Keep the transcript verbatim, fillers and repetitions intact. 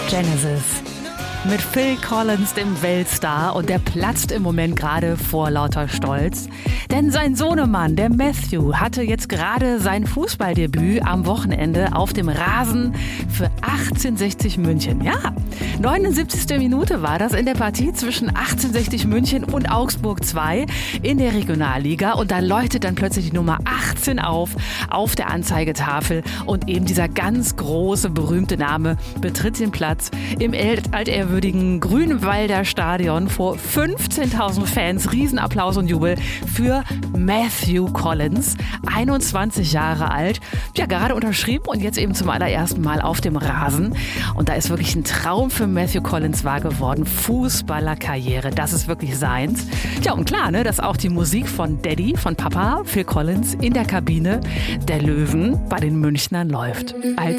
Genesis. Mit Phil Collins, dem Weltstar, und der platzt im Moment gerade vor lauter Stolz. Denn sein Sohnemann, der Matthew, hatte jetzt gerade sein Fußballdebüt am Wochenende auf dem Rasen für achtzehnhundertsechzig München. Ja, neunundsiebzigste Minute war das in der Partie zwischen achtzehnhundertsechzig München und Augsburg zwei in der Regionalliga. Und da leuchtet dann plötzlich die Nummer achtzehn auf, auf der Anzeigetafel. Und eben dieser ganz große, berühmte Name betritt den Platz im altehrwürdigen Grünwalder Stadion vor fünfzehntausend Fans. Riesenapplaus und Jubel für Matthew Collins, einundzwanzig Jahre alt. Ja, gerade unterschrieben und jetzt eben zum allerersten Mal auf dem Rasen. Und da ist wirklich ein Traum für Matthew Collins wahr geworden. Fußballerkarriere, das ist wirklich seins. Ja, und klar, ne, dass auch die Musik von Daddy, von Papa, Phil Collins, in der Kabine der Löwen bei den Münchnern läuft. Als